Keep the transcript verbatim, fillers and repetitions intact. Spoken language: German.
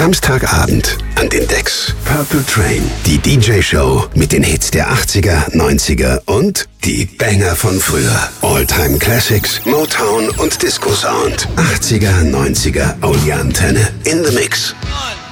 Samstagabend an den Decks. Purple Train, die D J-Show mit den Hits der achtziger, neunziger und die Banger von früher. All-Time Classics, Motown und Disco-Sound. achtziger, neunziger, Audio Antenne in the Mix.